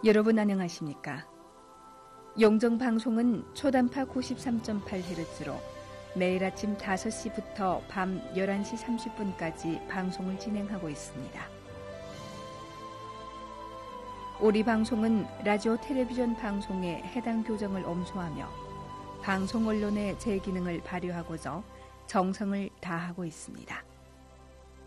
여러분 안녕하십니까? 용정방송은 초단파 93.8Hz로 매일 아침 5시부터 밤 11시 30분까지 방송을 진행하고 있습니다. 우리 방송은 라디오 텔레비전 방송의 해당 교정을 엄수하며 방송 언론의 제 기능을 발휘하고자 정성을 다하고 있습니다.